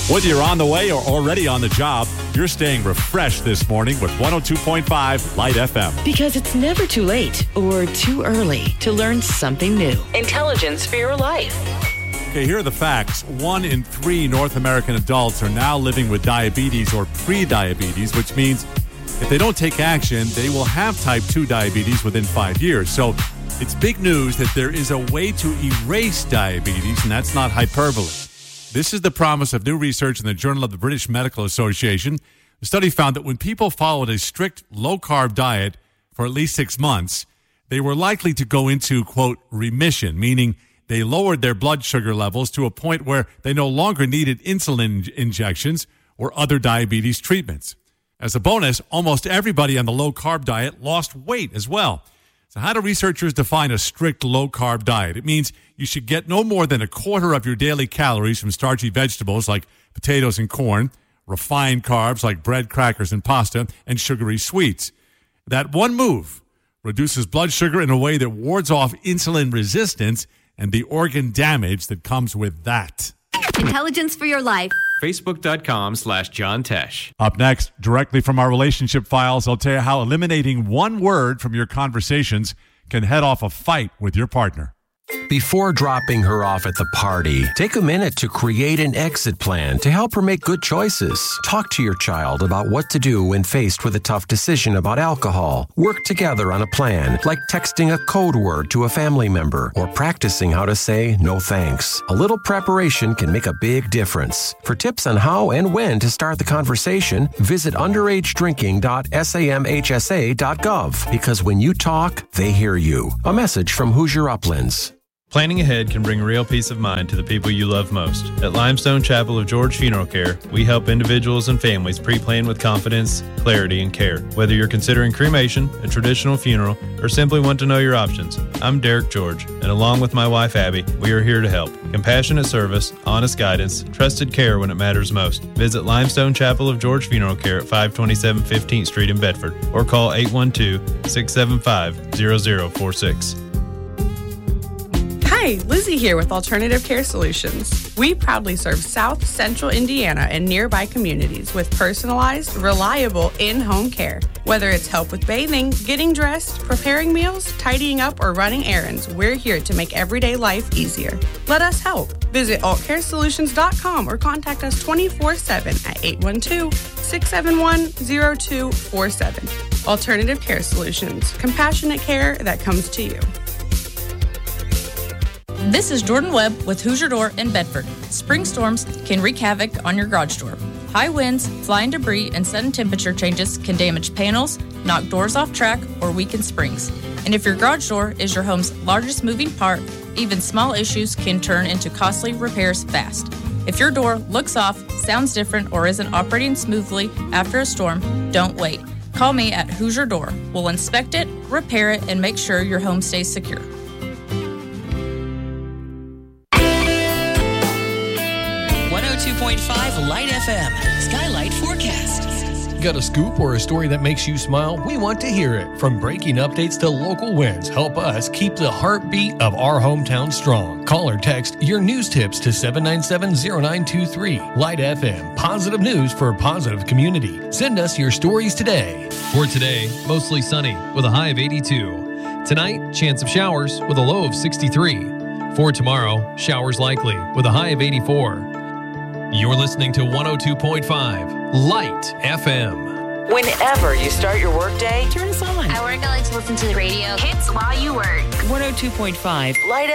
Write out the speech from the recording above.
Whether you're on the way or already on the job, you're staying refreshed this morning with 102.5 Light FM. Because it's never too late or too early to learn something new. Intelligence for your life. Okay, here are the facts. 1 in 3 North American adults are now living with diabetes or pre-diabetes, which means if they don't take action, they will have type 2 diabetes within 5 years. So it's big news that there is a way to erase diabetes, and that's not hyperbole. This is the promise of new research in the Journal of the British Medical Association. The study found that when people followed a strict low-carb diet for at least 6 months, they were likely to go into, quote, remission, meaning they lowered their blood sugar levels to a point where they no longer needed insulin injections or other diabetes treatments. As a bonus, almost everybody on the low-carb diet lost weight as well. So how do researchers define a strict low-carb diet? It means you should get no more than a quarter of your daily calories from starchy vegetables like potatoes and corn, refined carbs like bread, crackers, and pasta, and sugary sweets. That one move reduces blood sugar in a way that wards off insulin resistance and the organ damage that comes with that. Intelligence for your life. Facebook.com/John Tesh. Up next, directly from our relationship files, I'll tell you how eliminating one word from your conversations can head off a fight with your partner. Before dropping her off at the party, take a minute to create an exit plan to help her make good choices. Talk to your child about what to do when faced with a tough decision about alcohol. Work together on a plan, like texting a code word to a family member or practicing how to say no thanks. A little preparation can make a big difference. For tips on how and when to start the conversation, visit underagedrinking.samhsa.gov, because when you talk, they hear you. A message from Hoosier Uplands. Planning ahead can bring real peace of mind to the people you love most. At Limestone Chapel of George Funeral Care, we help individuals and families pre-plan with confidence, clarity, and care. Whether you're considering cremation, a traditional funeral, or simply want to know your options, I'm Derek George, and along with my wife Abby, we are here to help. Compassionate service, honest guidance, trusted care when it matters most. Visit Limestone Chapel of George Funeral Care at 527 15th Street in Bedford, or call 812-675-0046. Hi, Lizzie here with Alternative Care Solutions. We proudly serve South Central Indiana and nearby communities with personalized, reliable in-home care. Whether it's help with bathing, getting dressed, preparing meals, tidying up, or running errands, we're here to make everyday life easier. Let us help. Visit altcaresolutions.com or contact us 24/7 at 812-671-0247. Alternative Care Solutions. Compassionate care that comes to you. This is Jordan Webb with Hoosier Door in Bedford. Spring storms can wreak havoc on your garage door. High winds, flying debris, and sudden temperature changes can damage panels, knock doors off track, or weaken springs. And if your garage door is your home's largest moving part, even small issues can turn into costly repairs fast. If your door looks off, sounds different, or isn't operating smoothly after a storm, don't wait. Call me at Hoosier Door. We'll inspect it, repair it, and make sure your home stays secure. 102.5 Light FM. Skylight Forecast. Got a scoop or a story that makes you smile? We want to hear it. From breaking updates to local wins, help us keep the heartbeat of our hometown strong. Call or text your news tips to 797-0923. Light FM. Positive news for a positive community. Send us your stories today. For today, mostly sunny with a high of 82. Tonight, chance of showers with a low of 63. For tomorrow, showers likely with a high of 84. You're listening to 102.5 Light FM. Whenever you start your workday, turn us on. At work, I like to listen to the radio. Hits while you work. 102.5 Light